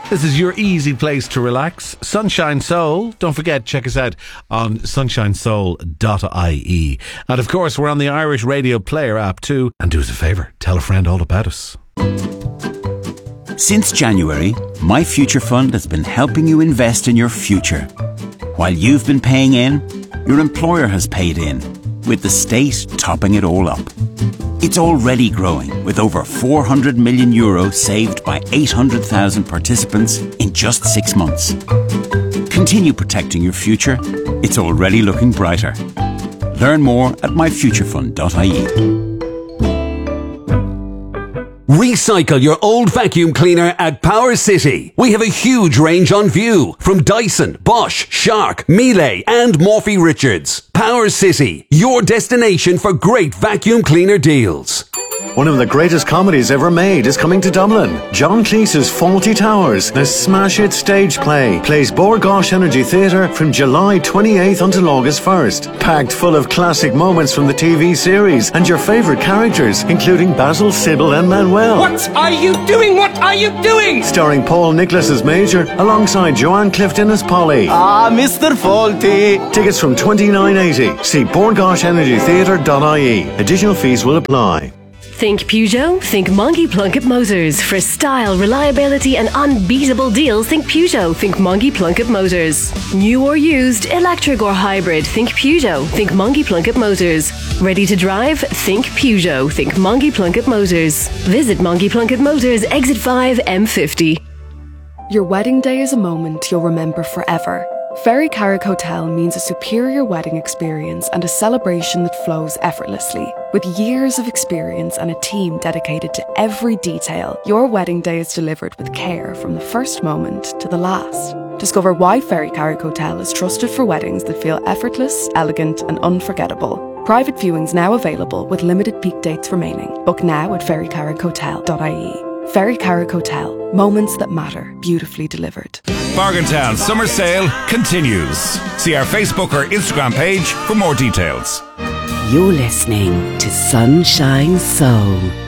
This is your easy place to relax. Sunshine Soul. Don't forget, check us out on sunshinesoul.ie. And of course, we're on the Irish Radio Player app too. And do us a favour, tell a friend all about us. Since January, My Future Fund has been helping you invest in your future. While you've been paying in, your employer has paid in, with the state topping it all up. It's already growing, with over €400 million saved by 800,000 participants in just 6 months. Continue protecting your future. It's already looking brighter. Learn more at myfuturefund.ie. Recycle your old vacuum cleaner at Power City. We have a huge range on view from Dyson, Bosch, Shark, Miele and Morphy Richards. Power City, your destination for great vacuum cleaner deals. One of the greatest comedies ever made is coming to Dublin. John Cleese's Fawlty Towers, a smash hit stage play, plays Bord Gáis Energy Theatre from July 28th until August 1st. Packed full of classic moments from the TV series and your favourite characters, including Basil, Sybil and Manuel. What are you doing? What are you doing? Starring Paul Nicholas as Major, alongside Joanne Clifton as Polly. Ah, Mr. Fawlty. Tickets from $29.80. See bordgaishenergytheatre.ie. Additional fees will apply. Think Peugeot? Think Mongie Plunkett Motors. For style, reliability and unbeatable deals, think Peugeot. Think Mongie Plunkett Motors. New or used, electric or hybrid, think Peugeot. Think Mongie Plunkett Motors. Ready to drive? Think Peugeot. Think Mongie Plunkett Motors. Visit Mongie Plunkett Motors, Exit 5, M50. Your wedding day is a moment you'll remember forever. Ferry Carrick Hotel means a superior wedding experience and a celebration that flows effortlessly. With years of experience and a team dedicated to every detail, your wedding day is delivered with care from the first moment to the last. Discover why Ferry Carrick Hotel is trusted for weddings that feel effortless, elegant and unforgettable. Private viewings now available with limited peak dates remaining. Book now at ferrycarrickhotel.ie. Ferry Carrick Hotel. Moments that matter, beautifully delivered. Bargaintown Summer Sale continues. See our Facebook or Instagram page for more details. You're listening to Sunshine Soul.